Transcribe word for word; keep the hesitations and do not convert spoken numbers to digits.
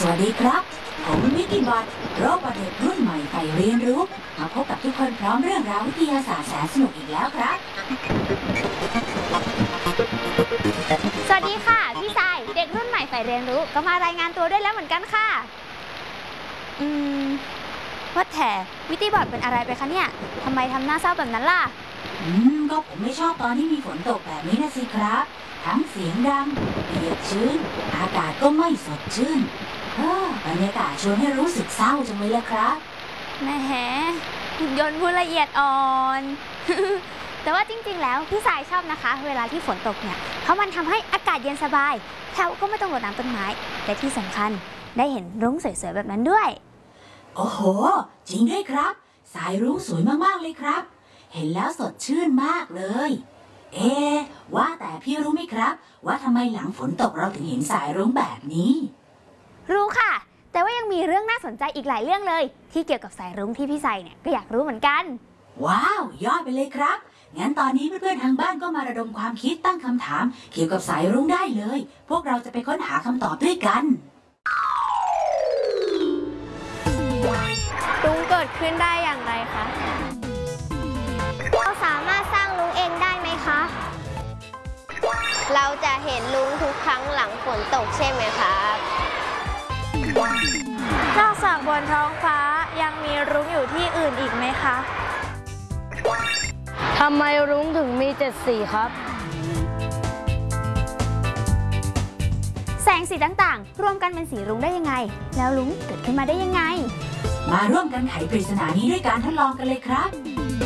วัสดีครับผมวิกิบอทโรบอทเด็กรุ่นใหม่ใฝ่เรียนรู้มาพบกับทุกคนพร้อมเรื่องราววิทยาศาสตร์แสนสนุกอีกแล้วครับสวัสดีค่ะพี่ชายเด็กรุ่นใหม่ใฝ่เรียนรู้ก็มารายงานตัวด้วยแล้วเหมือนกันค่ะอืมว่าแต่วิกิบอทเป็นอะไรไปคะเนี่ยทำไมทำหน้าเศร้าแบบนั้นล่ะอืมก็ผมไม่ชอบตอนที่มีฝนตกแบบนี้นะสิครับทั้งเสียงดังเปียกชื้นอากาศก็ไม่สดชื่นเออบรรยากาศชวนให้รู้สึกเศร้าจังเลยละครับแหมหุ่นยนต์ผู้ละเอียดอ่อน แต่ว่าจริงๆแล้วพี่สายชอบนะคะเวลาที่ฝนตกเนี่ยเพราะมันทำให้อากาศเย็นสบายแถวก็ไม่ต้องรดน้ำต้นไม้และที่สำคัญได้เห็นรุ้งสวยๆแบบนั้นด้วยโอ้โหจริงด้วยครับสายรุ้งสวยมากๆเลยครับเห็นแล้วสดชื่นมากเลยเอ๊ว่าแต่พี่รู้ไหมครับว่าทำไมหลังฝนตกเราถึงเห็นสายรุ้งแบบนี้รู้ค่ะแต่ว่ายังมีเรื่องน่าสนใจอีกหลายเรื่องเลยที่เกี่ยวกับสายรุ้งที่พี่ใส่เนี่ยก็อยากรู้เหมือนกันว้าวยอดไปเลยครับงั้นตอนนี้เพื่อนๆทางบ้านก็มาระดมความคิดตั้งคำถามเกี่ยวกับสายรุ้งได้เลยพวกเราจะไปค้นหาคำตอบด้วยกันรุ้งเกิดขึ้นได้อย่างไรคะเราสามารถสร้างรุ้งเองได้ไหมคะเราจะเห็นรุ้งทุกครั้งหลังฝนตกใช่ไหมครับนอกจากบนท้องฟ้ายังมีรุ้งอยู่ที่อื่นอีกไหมคะทำไมรุ้งถึงมีเจ็ดสีครับแสงสีต่างๆรวมกันเป็นสีรุ้งได้ยังไงแล้วรุ้งเกิดขึ้นมาได้ยังไงมาร่วมกันไขปริศนานี้ด้วยการทดลองกันเลยครับ